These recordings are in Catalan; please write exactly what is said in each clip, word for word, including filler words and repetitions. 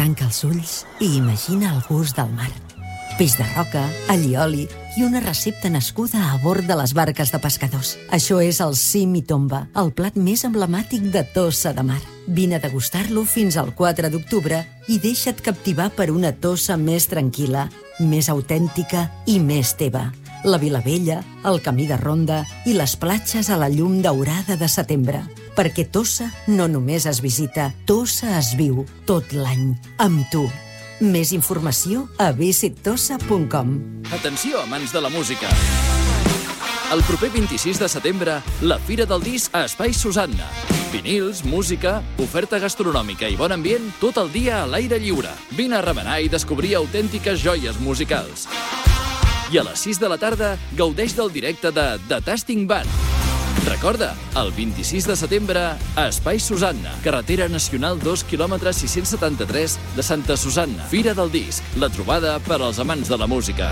Tanca els ulls i imagina el gust del mar. Peix de roca, allioli i una recepta nascuda a bord de les barques de pescadors. Això és el Sim i Tomba, el plat més emblemàtic de Tossa de Mar. Vine a degustar-lo fins al quatre d'octubre i deixa't captivar per una Tossa més tranquil·la, més autèntica i més teva. La Vilavella, el camí de Ronda i les platges a la llum daurada de setembre. Perquè Tossa no només es visita, Tossa es viu tot l'any amb tu. Més informació a visit tossa punt com. Atenció, amants de la música. El proper vint-i-sis de setembre, la Fira del Disc a Espai Susanna. Vinils, música, oferta gastronòmica i bon ambient tot el dia a l'aire lliure. Vine a remenar i descobrir autèntiques joies musicals. I a les sis de la tarda, gaudeix del directe de The Tasting Band. Recorda, el vint-i-sis de setembre, a Espai Susanna, carretera nacional dos quilòmetres sis-cents setanta-tres de Santa Susanna. Fira del Disc, la trobada per als amants de la música.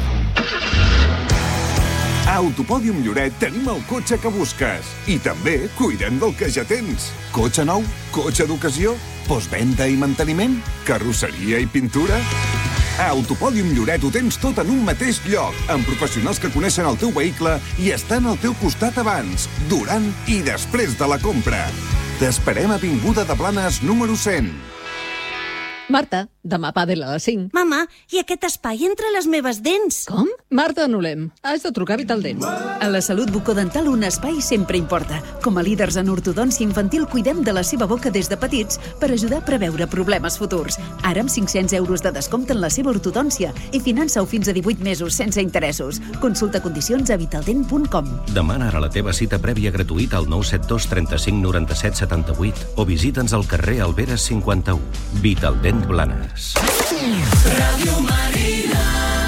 A Autopòdium Lloret tenim el cotxe que busques. I també cuidem del que ja tens. Cotxe nou? Cotxe d'ocasió? Postvenda i manteniment? Carrosseria i pintura? A Autopòdium Lloret ho tens tot en un mateix lloc, amb professionals que coneixen el teu vehicle i estan al teu costat abans, durant i després de la compra. T'esperem a Avinguda de Blanes número cent. Marta, demà pàdel a les cinc. Mama, i aquest espai entre les meves dents? Com? Marta, anul·lem. Has de trucar a Vitaldent. A la salut bucodental un espai sempre importa. Com a líders en ortodòncia infantil cuidem de la seva boca des de petits per ajudar a preveure problemes futurs. Ara amb cinc-cents euros de descompte en la seva ortodòncia i finança-ho fins a divuit mesos sense interessos. Consulta condicions a vitaldent punt com. Demana ara la teva cita prèvia gratuïta al nou set dos trenta-cinc noranta-set setanta-vuit o visita'ns al carrer Alberes cinquanta-u. Vitaldent Blanes. Ràdio Marina.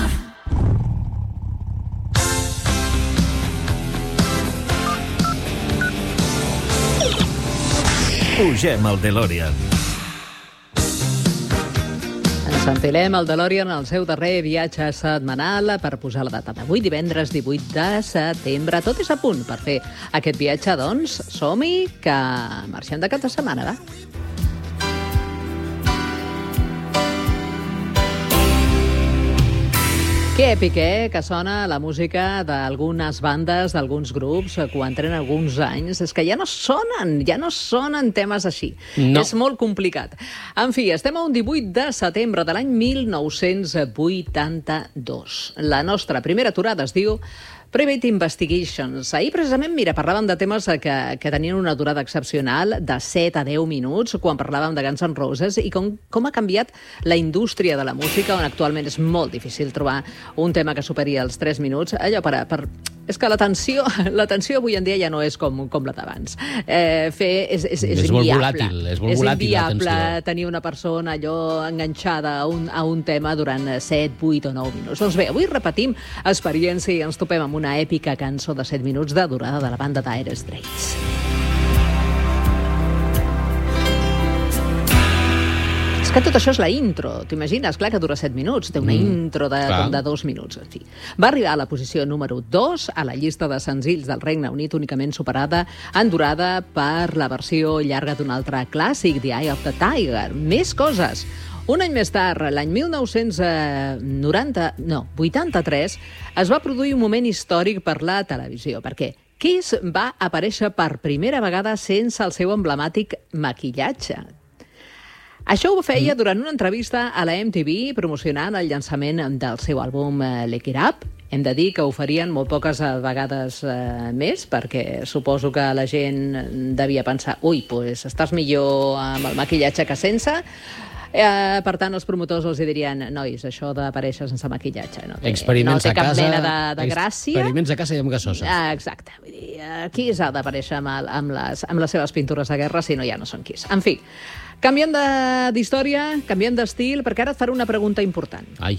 Pugem al DeLorean. Ens enfilem al DeLorean al seu darrer viatge setmanal per posar la data d'avui, divendres divuit de setembre. Tot és a punt per fer aquest viatge, doncs som-hi, que marxem de cap de setmana, va? Que èpic, eh?, que sona la música d'algunes bandes, d'alguns grups, quan tenen alguns anys. És que ja no sonen, ja no sonen temes així. No. És molt complicat. En fi, estem a un divuit de setembre de l'any mil nou-cents vuitanta-dos. La nostra primera aturada es diu Private Investigations. Ahir, precisament, mira, parlàvem de temes que, que tenien una durada excepcional de set a deu minuts, quan parlàvem de Guns N' Roses, i com, com ha canviat la indústria de la música, on actualment és molt difícil trobar un tema que superi els tres minuts. Allò per... per... És que la tensió, la tensió avui en dia ja no és com, com la d'abans. Eh, fer és, és, és, és inviable. Molt volàtil, és molt és volàtil inviable la tensió. Tenir una persona allò enganxada a un, a un tema durant set, vuit o nou minuts. Doncs bé, avui repetim experiència i ens topem amb una èpica cançó de set minuts de durada de la banda Dire Straits. Que tot això és la intro, t'imagines? Clar que dura set minuts, té una mm, intro de, de dos minuts. En fi. Va arribar a la posició número dos a la llista de senzills del Regne Unit, únicament superada en durada per la versió llarga d'un altre clàssic, The Eye of the Tiger. Més coses. Un any més tard, l'any mil nou-cents noranta, no, vuitanta-tres, es va produir un moment històric per la televisió. Per què? Kiss va aparèixer per primera vegada sense el seu emblemàtic maquillatge. Això ho feia durant una entrevista a la M T V promocionant el llançament del seu àlbum Lick It Up. Hem de dir que ho farien molt poques vegades eh, més, perquè suposo que la gent devia pensar ui, pues estàs millor amb el maquillatge que sense. Eh, per tant, els promotors els dirien nois, això d'aparèixer sense maquillatge no té, experiments no té cap a casa, mena de, de gràcia. Experiments a casa i amb gasosa. Ah, exacte. Vull dir, aquí s'ha d'aparèixer amb, el, amb, les, amb les seves pintures de guerra, si no ja no són Kiss. En fi, canviem d'història, canviem d'estil, perquè ara et faré una pregunta important. Ai.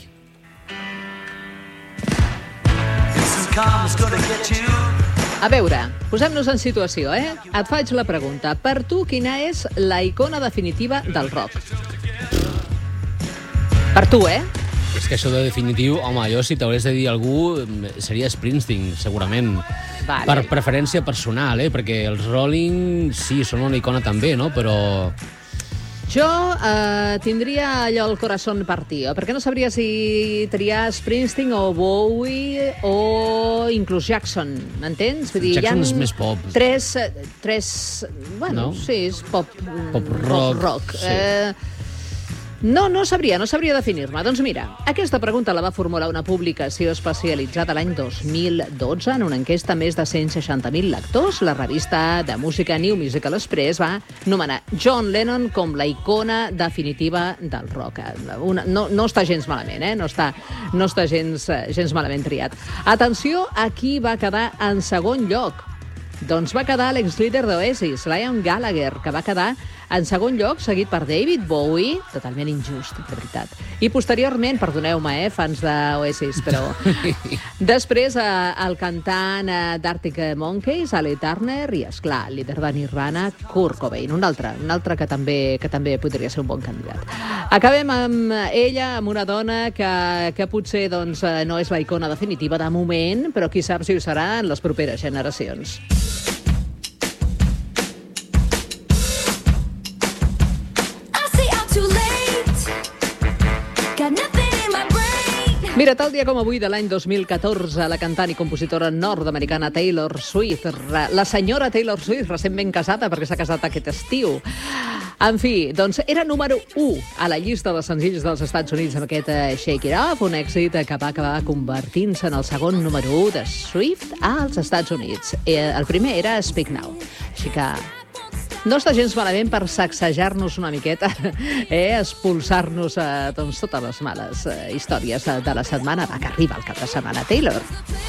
A veure, posem-nos en situació, eh? Et faig la pregunta. Per tu, quina és la icona definitiva del rock? Per tu, eh? És que això de definitiu, home, jo si t'haurés de dir algú seria Springsteen, segurament. Vale. Per preferència personal, eh? Perquè els Rolling, sí, són una icona també, no? Però Jo eh, tindria allò el corazón partido, perquè no sabria si triar Springsteen o Bowie o inclús Jackson, m'entens? Vull dir, Jackson hi ha és més pop. Tres, tres... Bueno, no? sí, és pop... Pop rock. Pop rock. Sí. Eh, No, no sabria, no sabria definir-me. Doncs mira, aquesta pregunta la va formular una publicació especialitzada l'any dos mil dotze en una enquesta a més de cent seixanta mil lectors. La revista de música New Musical Express va nomenar John Lennon com la icona definitiva del rock. Una, no, no està gens malament, eh? No està, no està gens, gens malament triat. Atenció a qui va quedar en segon lloc. Doncs va quedar l'ex-líder d'Oasis, Liam Gallagher, que va quedar en segon lloc, seguit per David Bowie, totalment injust, de veritat. I posteriorment, perdoneu-me, eh, fans d'Oasis, però... Després, eh, el cantant eh, d'Arctic Monkeys, Ali Turner, i, esclar, el líder de Nirvana, Kurt Cobain, un altre, un altre que també, que també podria ser un bon candidat. Acabem amb ella, amb una dona que, que potser doncs, no és la icona definitiva de moment, però qui sap si ho serà en les properes generacions. Mira, tal dia com avui de l'any dos mil catorze, la cantant i compositora nord-americana Taylor Swift, la senyora Taylor Swift, recentment casada, perquè s'ha casat aquest estiu. En fi, doncs era número u a la llista de senzills dels Estats Units amb aquest Shake It Off, un èxit que va acabar convertint-se en el segon número u de Swift als Estats Units. El primer era Speak Now. Així que no està gens malament per sacsejar-nos una miqueta, eh? Expulsar-nos eh, doncs, totes les males eh, històries de la setmana. Va, que arriba el cap de setmana, Taylor.